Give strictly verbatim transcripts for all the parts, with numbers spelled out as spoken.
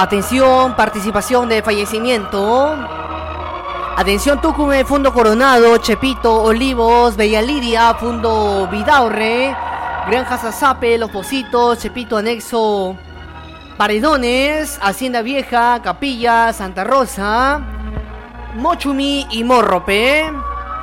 Atención, participación de fallecimiento. Atención, Tucumán, Fundo Coronado, Chepito, Olivos, Bella Lidia, Fundo Vidaurre, Granja Zazape, Los Pocitos, Chepito Anexo, Paredones, Hacienda Vieja, Capilla, Santa Rosa, Mochumi y Morrope.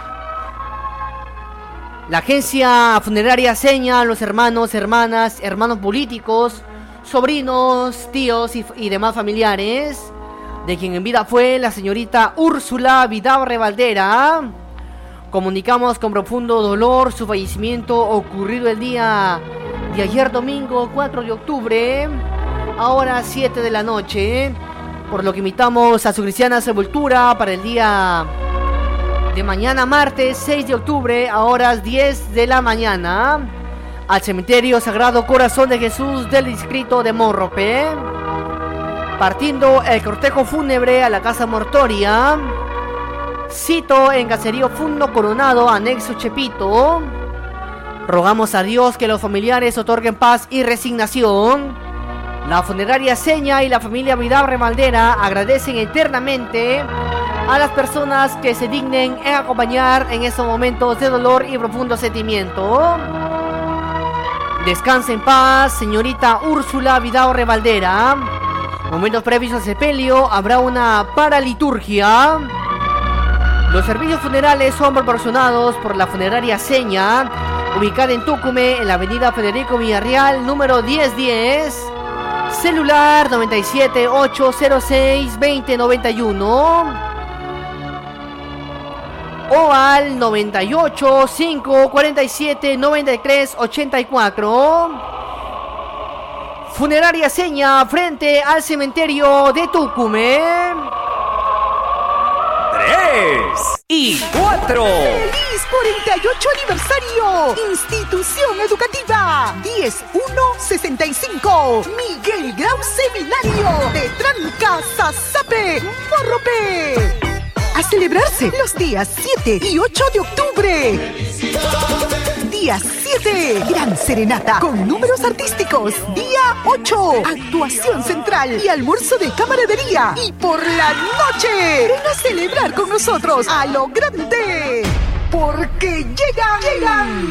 La agencia funeraria Seña, los hermanos, hermanas, hermanos políticos, sobrinos, tíos y, y demás familiares de quien en vida fue la señorita Úrsula Vidaurre Valdera. Comunicamos con profundo dolor su fallecimiento ocurrido el día de ayer domingo cuatro de octubre, a horas siete de la noche, por lo que invitamos a su cristiana sepultura para el día de mañana martes seis de octubre a horas diez de la mañana al cementerio Sagrado Corazón de Jesús del distrito de Morrope, partiendo el cortejo fúnebre a la casa mortoria, sito en Caserío Fundo Coronado, anexo Chepito. Rogamos a Dios que los familiares otorguen paz y resignación. La funeraria Seña y la familia Vidaurre Valdera agradecen eternamente a las personas que se dignen en acompañar en estos momentos de dolor y profundo sentimiento. Descanse en paz, señorita Úrsula Vidaurre Valdera. Momentos previos al sepelio habrá una paraliturgia. Los servicios funerales son proporcionados por la funeraria Seña, ubicada en Tucumán, en la avenida Federico Villarreal, número diez diez. Celular noventa y siete, ochocientos seis, veinte noventa y uno o al noventa y ocho, cinco cuarenta y siete, noventa y tres ochenta y cuatro. Funeraria Seña, frente al cementerio de Tucumán. Tres y cuatro. ¡Feliz cuarenta y ocho aniversario! Institución Educativa diez uno sesenta y cinco. Miguel Grau Seminario de Tranca Zazape, Morrope. A celebrarse los días siete y ocho de octubre. Día siete, gran serenata con números artísticos. Día ocho, actuación central y almuerzo de camaradería. Y por la noche, ven a celebrar con nosotros a lo grande, porque llegan, llegan